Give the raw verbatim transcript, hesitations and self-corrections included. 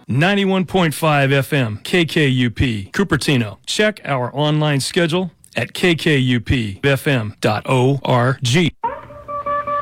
ninety-one point five F M, K K U P, Cupertino. Check our online schedule at k k u p f m dot org.